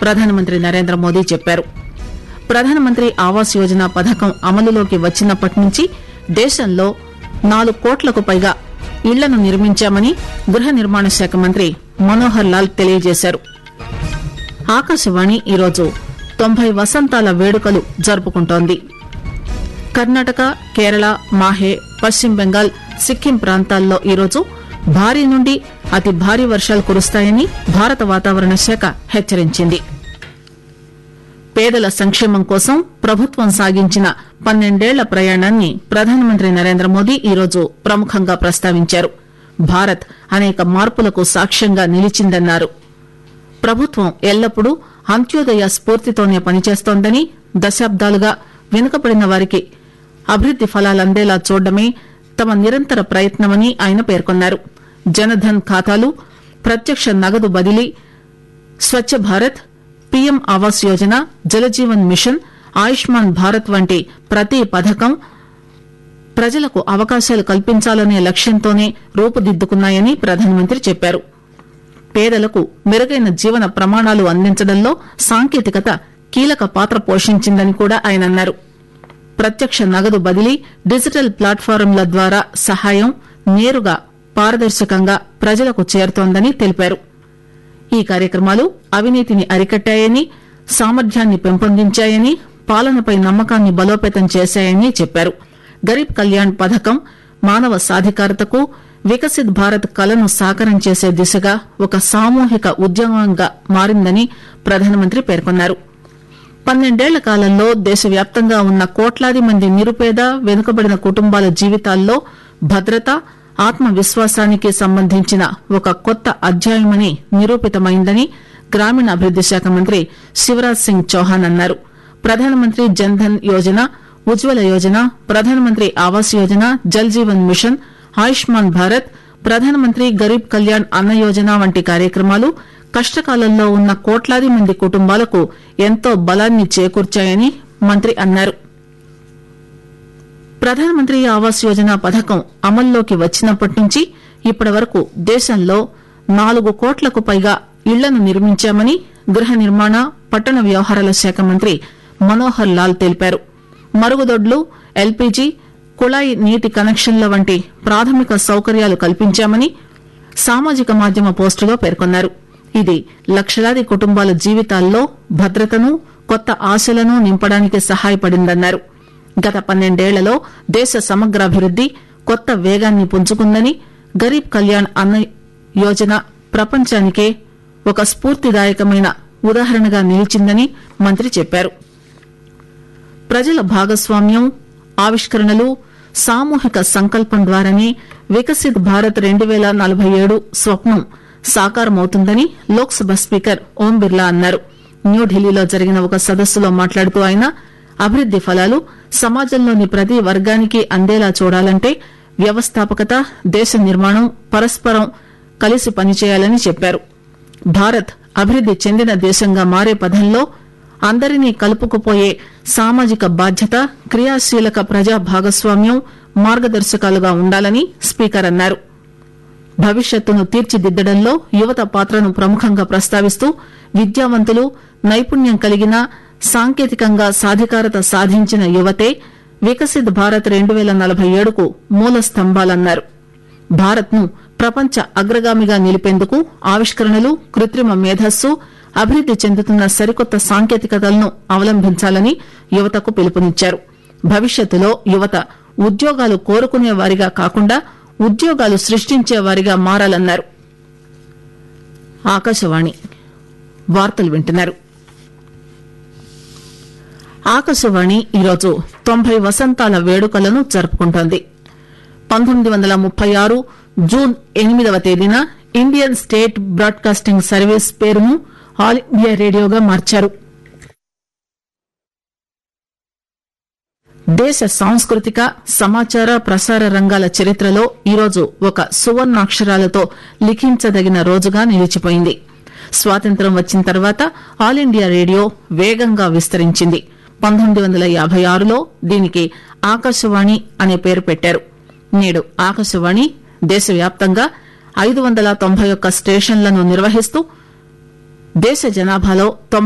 ప్రధానమంత్రి నరేంద్ర మోదీ చెప్పారు. ప్రధానమంత్రి ఆవాస్ యోజన పథకం అమలులోకి వచ్చినప్పటి నుంచి దేశంలో 4 కోట్లకు పైగా ఇళ్లను నిర్మించామని గృహ నిర్మాణ శాఖ మంత్రి మనోహర్ లాల్ తెలియజేశారు. ఆకాశవాణి ఈరోజు 90 వసంతాల వేడుకలు జరుపుకుంటోంది. కర్ణాటక, కేరళ, మాహే, పశ్చిమ బెంగాల్, సిక్కిం ప్రాంతాల్లో ఈరోజు భారీ నుండి అతి భారీ వర్షాలు కురుస్తాయని భారత వాతావరణ శాఖ హెచ్చరించింది. పేదల సంక్షేమం కోసం ప్రభుత్వం సాగించిన 12 ఏళ్ల ప్రయాణాన్ని ప్రధానమంత్రి నరేంద్ర మోదీ ఈరోజు ప్రముఖంగా ప్రస్తావించారు. భారత్ అనేక మార్పులకు సాక్ష్యంగా నిలిచిందన్నారు. ప్రభుత్వం ఎల్లప్పుడూ అంత్యోదయ స్ఫూర్తితోనే పనిచేస్తోందని, దశాబ్దాలుగా వెనుకబడిన వారికి అభివృద్ది ఫలాలందేలా చూడడమే తమ నిరంతర ప్రయత్నమని ఆయన పేర్కొన్నారు. జనధన్ ఖాతాలు, ప్రత్యక్ష నగదు బదిలీ, స్వచ్ఛ భారత్, పీఎం ఆవాస్ యోజన, జలజీవన్ మిషన్, ఆయుష్మాన్ భారత్ వంటి ప్రతి పథకం ప్రజలకు అవకాశాలు కల్పించాలనే లక్ష్యంతోనే రూపుదిద్దుకున్నాయని ప్రధానమంత్రి చెప్పారు. పేదలకు మెరుగైన జీవన ప్రమాణాలు అందించడంలో సాంకేతికత కీలక పాత్ర పోషించిందని కూడా ఆయన అన్నారు. ప్రత్యక్ష నగదు బదిలీ, డిజిటల్ ప్లాట్ఫారంల ద్వారా సహాయం నేరుగా పారదర్శకంగా ప్రజలకు చేరుతోందని తెలిపారు. ఈ కార్యక్రమాలు అవినీతిని అరికట్టాయని, సామర్థ్యాన్ని పెంపొందించాయని, పాలనపై నమ్మకాన్ని బలోపేతం చేశాయని చెప్పారు. గరీబ్ కళ్యాణ్ పథకం మానవ సాధికారతకు, వికసిత్ భారత్ కలను సాకారం చేసే దిశగా ఒక సామూహిక ఉద్యమంగా మారిందని ప్రధానమంత్రి పేర్కొన్నారు. 12 ఏళ్ల కాలంలో దేశవ్యాప్తంగా ఉన్న కోట్లాది మంది నిరుపేద, వెనుకబడిన కుటుంబాల జీవితాల్లో భద్రత, ఆత్మవిశ్వాసానికి సంబంధించిన ఒక కొత్త అధ్యాయమని నిరూపితమైందని గ్రామీణాభివృద్ది శాఖ మంత్రి శివరాజ్ సింగ్ చౌహాన్ అన్నారు. ప్రధానమంత్రి జన్ధన్ యోజన, ఉజ్వల యోజన, ప్రధానమంత్రి ఆవాస్ యోజన, జల్ జీవన్ మిషన్, ఆయుష్మాన్ భారత్, ప్రధానమంత్రి గరీబ్ కళ్యాణ్ అన్న యోజన వంటి కార్యక్రమాలు కష్టకాలంలో ఉన్న కోట్లాది మంది కుటుంబాలకు ఎంతో బలాన్ని చేకూర్చాయని మంత్రి అన్నారు. ప్రధానమంత్రి ఆవాస్ యోజన పథకం అమల్లోకి వచ్చినప్పటి నుంచి ఇప్పటి వరకు దేశంలో 4 కోట్లకు పైగా ఇళ్లను నిర్మించామని గృహ నిర్మాణ, పట్టణ వ్యవహారాల శాఖ మంత్రి మనోహర్ లాల్ తెలిపారు. మరుగుదొడ్లు, ఎల్పీజీ, కుళాయి నీటి కనెక్షన్ల వంటి ప్రాథమిక సౌకర్యాలు కల్పించామని సామాజిక మాధ్యమ పోస్టులో పేర్కొన్నారు. ఇది లక్షలాది కుటుంబాల జీవితాల్లో భద్రతను, కొత్త ఆశలను నింపడానికి సహాయపడిందన్నారు. గత 12 ఏళ్లలో దేశ సమగ్రాభివృద్ది కొత్త వేగాన్ని పుంజుకుందని, గరీబ్ కళ్యాణ్ అన్న యోజన ప్రపంచానికే ఒక స్ఫూర్తిదాయకమైన ఉదాహరణగా నిలిచిందని మంత్రి చెప్పారు. ప్రజల భాగస్వామ్యం, ఆవిష్కరణలు, సామూహిక సంకల్పం ద్వారానే వికసిత్ భారత్ 2047 స్వప్నం సాకారమవుతుందని లోక్సభ స్పీకర్ ఓం బిర్లా అన్నారు. న్యూఢిల్లీలో జరిగిన ఒక సదస్సులో మాట్లాడుతూ ఆయన అభివృద్ది ఫలాలు సమాజంలోని ప్రతి వర్గానికి అందేలా చూడాలంటే వ్యవస్థాపకత, దేశ నిర్మాణం పరస్పరం కలిసి పనిచేయాలని చెప్పారు. భారత్ అభివృద్ది చెందిన దేశంగా మారే పథంలో అందరినీ కలుపుకుపోయే సామాజిక బాధ్యత, క్రియాశీలక ప్రజా భాగస్వామ్యం మార్గదర్శకాలుగా ఉండాలని స్పీకర్ అన్నారు. భవిష్యత్తును తీర్చిదిద్దడంలో యువత పాత్రను ప్రముఖంగా ప్రస్తావిస్తూ విద్యావంతులు, నైపుణ్యం కలిగిన, సాంకేతికంగా సాధికారత సాధించిన యువతే వికసిత్ భారత్ 2047కు మూల స్తంభాలన్నారు. భారత్ ను ప్రపంచ అగ్రగామిగా నిలిపేందుకు ఆవిష్కరణలు, కృత్రిమ మేధస్సు, అభివృద్ది చెందుతున్న సరికొత్త సాంకేతికతలను అవలంబించాలని యువతకు పిలుపునిచ్చారు. భవిష్యత్తులో యువత ఉద్యోగాలు కోరుకునే వారిగా కాకుండా ఉద్యోగాలు సృష్టించే వారిగా మారాలన్నారు. ఆకాశవాణి వార్తలు వింటున్నారు. ఆకాశవాణి ఈరోజు 90 వసంతాల వేడుకలను జరుపుకుంటోంది. 1936 జూన్ 8వ తేదీన ఇండియన్ స్టేట్ బ్రాడ్కాస్టింగ్ సర్వీస్ పేరును ఆల్ ఇండియా రేడియోగా మార్చారు. దేశ సాంస్కృతిక, సమాచార, ప్రసార రంగాల చరిత్రలో ఈరోజు ఒక సువర్ణాక్షరాలతో లిఖించదగిన రోజుగా నిలిచిపోయింది. స్వాతంత్ర్యం వచ్చిన తర్వాత ఆల్ ఇండియా రేడియో వేగంగా విస్తరించింది. 1956లో దీనికి ఆకాశవాణి అనే పేరు పెట్టారు. నేడు ఆకాశవాణి దేశవ్యాప్తంగా 591 స్టేషన్లను నిర్వహిస్తూ దేశ జనాభాలో